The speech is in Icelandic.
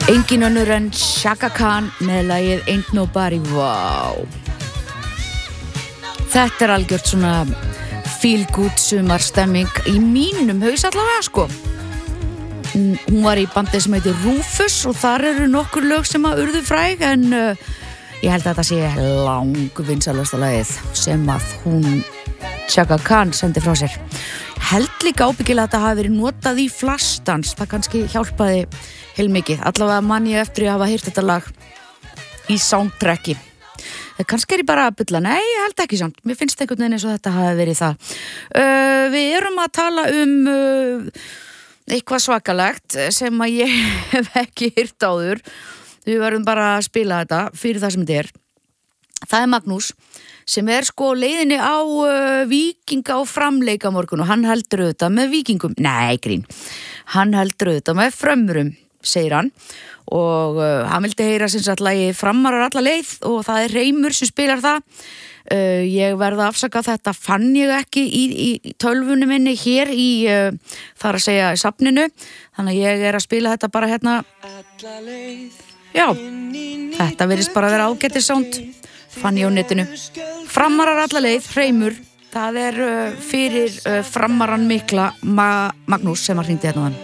Engin önnur en Chaka Khan með lagið Ain't Nobody. Wow. Þetta algjört svona feel good sumarstemming í mínum haus allavega sko. Hún var í bandi sem heitir Rufus og þar eru nokkur lög sem að urðu fræg en ég held að þetta sé langvinsælasta lagið sem að hún Chaka Khan sendi frá sér. Held líka ábyggilega að þetta hafi verið notað í Flashdance, það kannski hjálpaði heilmikið. Allavega man ég eftir að hafa heyrt þetta lag í soundtracki. Kannski ég bara að bulla, nei, ég held ekki samt. Mér finnst einhvern veginn eins og þetta hafi verið það. Við erum að tala eitthvað svakalegt sem að ég hef ekki heyrt áður. Við verðum bara að spila þetta fyrir það sem þetta er. Það Magnús sem sko leiðinni á Víkinga og Framleik á morgun og hann heldur auðvitað með Víkingum. Nei, grín. Hann heldur auðvitað með Frömmurum, segir hann. Og hann vildi heyra sem sagt lagið Framarar alla leið og það Reimur sem spilar það. Ég verða að afsaka þetta fann ég ekki í tölvunni minni hér í þar að segja í safninu, þannig að ég að spila þetta bara hérna. Já, þetta virðist bara að vera ágætis sound, fann ég á netinu. Framarar alla leið, Reimur, það fyrir Framaran mikla Magnús sem að hringdi hérna þann.